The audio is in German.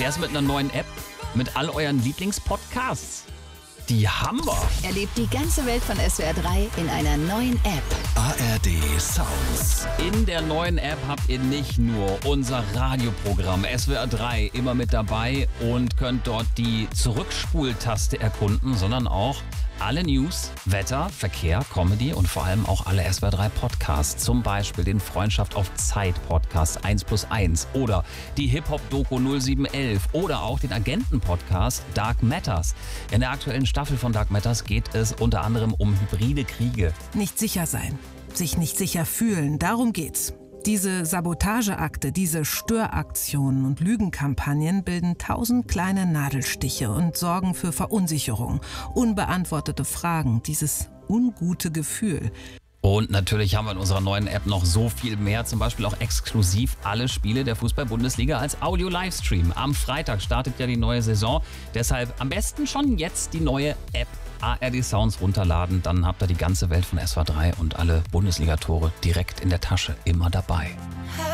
wär's mit einer neuen App mit all euren Lieblingspodcasts? Die haben wir. Erlebt die ganze Welt von SWR 3 in einer neuen App. ARD Sounds. In der neuen App habt ihr nicht nur unser Radioprogramm SWR 3 immer mit dabei und könnt dort die Zurückspultaste erkunden, sondern auch alle News, Wetter, Verkehr, Comedy und vor allem auch alle SWR 3 Podcasts. Zum Beispiel den Freundschaft auf Zeit Podcast 1+1 oder die Hip-Hop-Doku 0711 oder auch den Agenten-Podcast Dark Matters. In der aktuellen Staffel von Dark Matters geht es unter anderem um hybride Kriege. Nicht sicher sein, sich nicht sicher fühlen, darum geht's. Diese Sabotageakte, diese Störaktionen und Lügenkampagnen bilden 1000 kleine Nadelstiche und sorgen für Verunsicherung, unbeantwortete Fragen, dieses ungute Gefühl. Und natürlich haben wir in unserer neuen App noch so viel mehr, zum Beispiel auch exklusiv alle Spiele der Fußball-Bundesliga als Audio-Livestream. Am Freitag startet ja die neue Saison, deshalb am besten schon jetzt die neue App ARD Sounds runterladen, dann habt ihr die ganze Welt von SWR 3 und alle Bundesliga-Tore direkt in der Tasche, immer dabei.